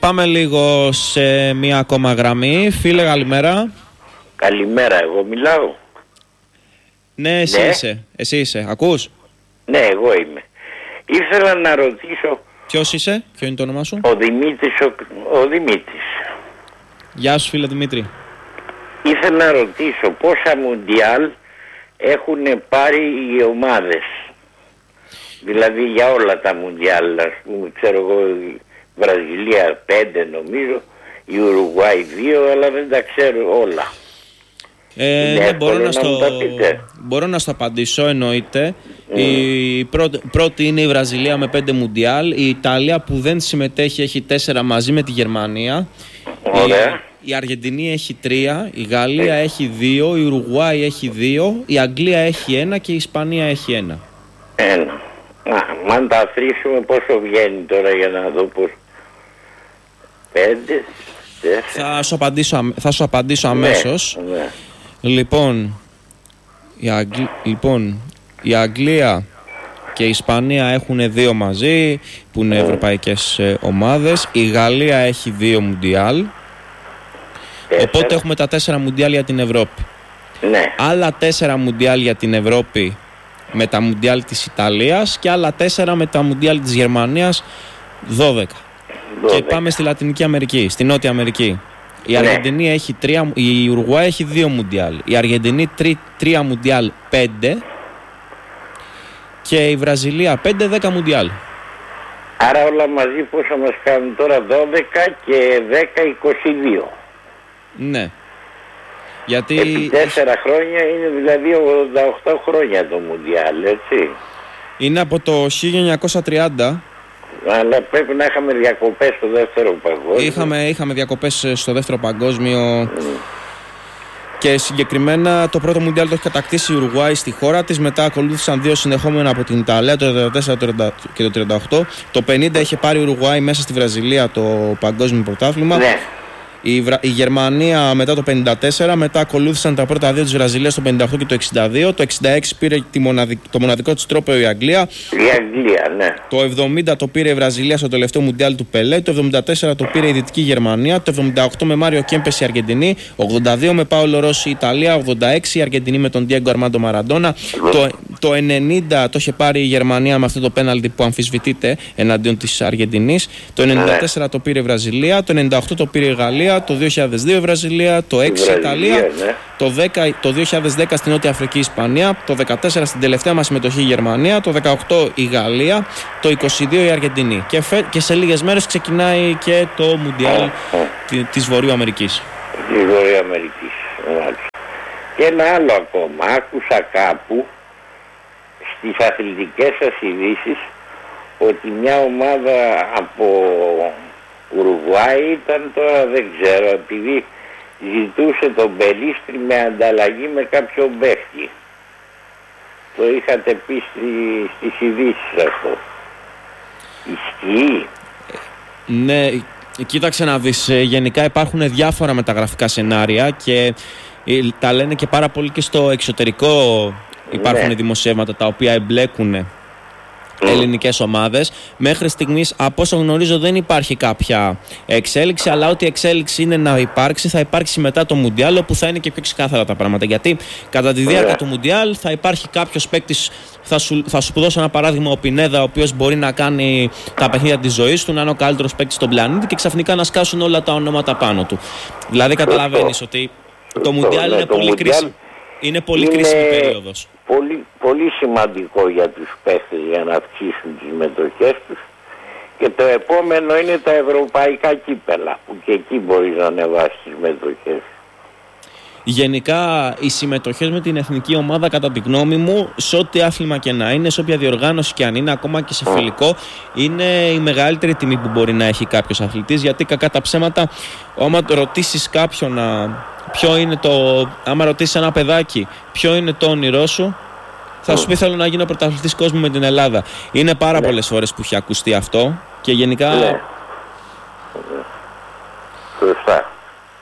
Πάμε λίγο σε μία ακόμα γραμμή. Φίλε, καλημέρα. Καλημέρα, εγώ μιλάω. Ναι, εσύ είσαι. Εσύ είσαι. Ακούς? Ναι, εγώ είμαι. Ήθελα να ρωτήσω... Ποιος είσαι? Ποιο είναι το όνομά σου? Ο Δημήτρης. Ο Δημήτρης. Γεια σου, φίλε Δημήτρη. Ήθελα να ρωτήσω πόσα μουντιάλ έχουν πάρει οι ομάδες. Δηλαδή για όλα τα μουντιάλ, ας πούμε, ξέρω εγώ, η Βραζιλία 5 νομίζω, η Ουρουγουάη 2, αλλά δεν τα ξέρω όλα. Ναι, μπορώ να στο απαντήσω, εννοείται. Η πρώτη είναι η Βραζιλία με 5 μουντιάλ. Η Ιταλία που δεν συμμετέχει έχει 4 μαζί με τη Γερμανία. Η Αργεντινή έχει 3, η Γαλλία έχει 2, η Ουρουγουάη έχει 2, η Αγγλία έχει 1 και η Ισπανία έχει 1. Αν τα αφήσουμε πόσο βγαίνει τώρα για να δω πώς. 5, 4. Θα σου απαντήσω αμέσως. Ναι. Λοιπόν, η Αγγλία και η Ισπανία έχουν 2 μαζί που είναι ευρωπαϊκές ομάδες. Η Γαλλία έχει 2 μουντιάλ. Οπότε έχουμε τα 4 μουντιάλ για την Ευρώπη. Ναι. Άλλα 4 μουντιάλ για την Ευρώπη με τα μουντιάλ της Ιταλίας και άλλα 4 με τα μουντιάλ της Γερμανίας, 12. Και πάμε στη Λατινική Αμερική, στη Νότια Αμερική. Η Αργεντινή έχει 3, η Ουρουγουάη έχει 2 μουντιάλ. Η Αργεντινή 3 μουντιάλ, 5. Και η Βραζιλία 5-10 μουντιάλ. Άρα όλα μαζί πόσο μας κάνουν τώρα? 12 και 10, 22. Ναι. Γιατί επί 4 χρόνια είναι δηλαδή 88 χρόνια το μουντιάλ, έτσι. Είναι από το 1930. Αλλά πρέπει να είχαμε διακοπές στο δεύτερο παγκόσμιο. Είχαμε διακοπές στο δεύτερο παγκόσμιο. Και συγκεκριμένα το πρώτο μουντιάλ το έχει κατακτήσει η Ουρουγουάη στη χώρα της. Μετά ακολούθησαν 2 συνεχόμενα από την Ιταλία, το 1934 και το 1938. Το 1950 είχε πάρει η Ουρουγουάη μέσα στη Βραζιλία το παγκόσμιο πρωτάθλημα. Ναι. Η Γερμανία μετά το 1954, μετά ακολούθησαν τα πρώτα 2 της Βραζιλίας το 1958 και το 1962. Το 1966 πήρε το μοναδικό της τρόπαιο η Αγγλία. Η Αγγλία, ναι. Το 1970 το πήρε η Βραζιλία στο τελευταίο μουντιάλ του Πελέ. Το 1974 το πήρε η Δυτική Γερμανία. Το 1978 με Μάριο Κέμπες η Αργεντινή. 1982 με Πάολο Ρώση η Ιταλία. 1986 η Αργεντινή με τον Διέγκο Αρμάντο Μαραντόνα. Το 1990 το είχε πάρει η Γερμανία με αυτό το πέναλτι που αμφισβητείται εναντίον της Αργεντινής. Το 1994 το πήρε η Βραζιλία. Το 1998 το πήρε η Γαλλία. Το 2002 η Βραζιλία, το 6 η Ιταλία, ναι. Το 2010 στην Νότια Αφρική η Ισπανία, το 2014 στην τελευταία μας συμμετοχή η Γερμανία, το 2018 η Γαλλία, το 2022 η Αργεντινή. Και σε λίγες μέρες ξεκινάει και το Μουντιάλ της Βορείου Αμερικής. Της Βορείου Αμερικής. Και ένα άλλο ακόμα, άκουσα κάπου στις αθλητικές σας ειδήσεις ότι μια ομάδα από Ουρουγουάη ήταν, τώρα δεν ξέρω, επειδή ζητούσε τον Μπελίστρη με ανταλλαγή με κάποιο παίχτη. Το είχατε πει στις ειδήσεις αυτό. Ισχύει? Ναι, κοίταξε να δεις, γενικά υπάρχουν διάφορα μεταγραφικά σενάρια και τα λένε και πάρα πολύ και στο εξωτερικό. Υπάρχουν δημοσιεύματα τα οποία εμπλέκουν ελληνικές ομάδες. Μέχρι στιγμής, από όσο γνωρίζω, δεν υπάρχει κάποια εξέλιξη, αλλά ό,τι εξέλιξη είναι να υπάρξει, θα υπάρξει μετά το Μουντιάλ, όπου θα είναι και πιο ξεκάθαρα τα πράγματα. Γιατί κατά τη διάρκεια του Μουντιάλ θα υπάρχει κάποιος παίκτης. Θα σου δώσω ένα παράδειγμα, ο Πινέδα, ο οποίος μπορεί να κάνει τα παιχνίδια της ζωής του, να είναι ο καλύτερος παίκτης στον πλανήτη και ξαφνικά να σκάσουν όλα τα ονόματα πάνω του. Δηλαδή, καταλαβαίνεις ότι το Μουντιάλ είναι πολύ κρίσιμο. Είναι πολύ κρίσιμη περίοδος. Πολύ σημαντικό για τους παίχτες για να αυξήσουν τις μετοχές τους. Και το επόμενο είναι τα ευρωπαϊκά κύπελα, που και εκεί μπορείς να ανεβάσεις τις μετοχές. Γενικά οι συμμετοχές με την εθνική ομάδα, κατά τη γνώμη μου, σε ό,τι άθλημα και να είναι, σε όποια διοργάνωση και αν είναι, ακόμα και σε φιλικό, είναι η μεγαλύτερη τιμή που μπορεί να έχει κάποιος αθλητής. Γιατί κακά τα ψέματα, άμα ρωτήσεις κάποιον άμα ρωτήσεις ένα παιδάκι ποιο είναι το όνειρό σου, θα σου πει θέλω να γίνω πρωταθλητής κόσμου με την Ελλάδα. Είναι πάρα πολλές φορές που έχει ακουστεί αυτό και γενικά... Σωστά.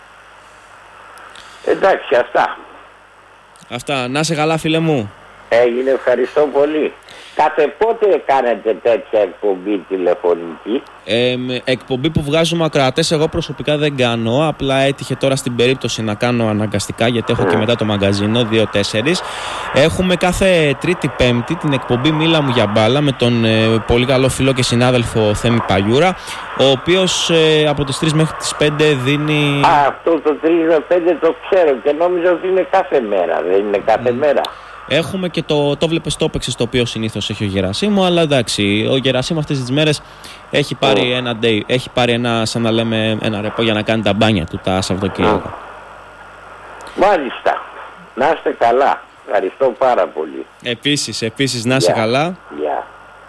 Εντάξει, αυτά. Να είσαι καλά, φίλε μου. Έγινε, ευχαριστώ πολύ. Κάθε πότε κάνετε τέτοια εκπομπή τηλεφωνική? Εκπομπή που βγάζουμε ακροατές εγώ προσωπικά δεν κάνω. Απλά έτυχε τώρα στην περίπτωση να κάνω αναγκαστικά, γιατί έχω και μετά το μαγκαζίνο 2-4. Έχουμε κάθε Τρίτη-Πέμπτη την εκπομπή Μίλα μου για μπάλα με τον πολύ καλό φίλο και συνάδελφο Θέμη Παγιούρα, ο οποίος από τις 3 μέχρι τις 5 δίνει... Αυτό το 3 με 5 το ξέρω και νόμιζα ότι είναι κάθε μέρα. Δεν είναι κάθε μέρα? Έχουμε και το βλέπεις το έπαιξες, το οποίο συνήθως έχει ο Γερασίμου, αλλά εντάξει, ο Γερασίμου αυτές τις μέρες έχει πάρει ένα day, έχει πάρει ένα, σαν να λέμε, ένα ρεπό για να κάνει τα μπάνια του τα Σαββατοκύριακα. Μάλιστα. Να είστε καλά. Ευχαριστώ πάρα πολύ. Επίσης να είστε καλά. Yeah.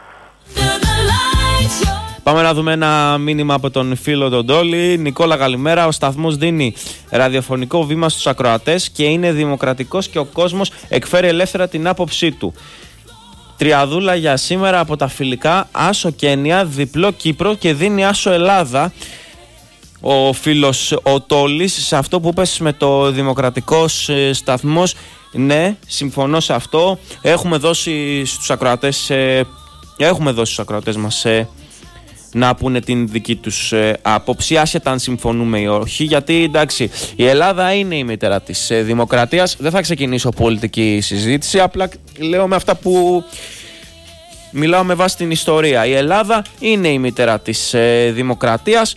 Πάμε να δούμε ένα μήνυμα από τον φίλο τον Τόλι. Νικόλα, καλημέρα. Ο σταθμός δίνει ραδιοφωνικό βήμα στους ακροατές και είναι δημοκρατικός και ο κόσμος εκφέρει ελεύθερα την άποψή του. Τριαδούλα για σήμερα από τα φιλικά. Άσο Κένια, διπλό Κύπρο και δίνει άσο Ελλάδα. Ο φίλος ο Τόλης, σε αυτό που πες με το δημοκρατικός σταθμός, ναι, συμφωνώ σε αυτό. Έχουμε δώσει στους ακροατές μας να πούνε την δική τους άποψη, άσχετα αν συμφωνούμε ή όχι, γιατί εντάξει, η Ελλάδα είναι η μητέρα της δημοκρατίας. Δεν θα ξεκινήσω πολιτική συζήτηση, απλά λέω με αυτά που μιλάω με βάση την ιστορία. Η Ελλάδα είναι η μητέρα της δημοκρατίας.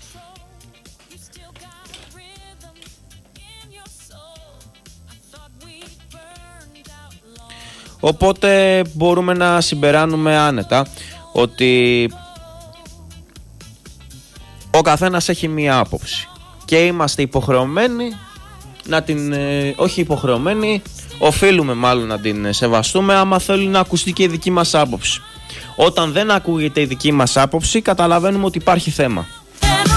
Οπότε μπορούμε να συμπεράνουμε άνετα ότι ο καθένας έχει μία άποψη και είμαστε υποχρεωμένοι να την, όχι υποχρεωμένοι, οφείλουμε μάλλον να την σεβαστούμε άμα θέλει να ακουστεί και η δική μας άποψη. Όταν δεν ακούγεται η δική μας άποψη, καταλαβαίνουμε ότι υπάρχει θέμα.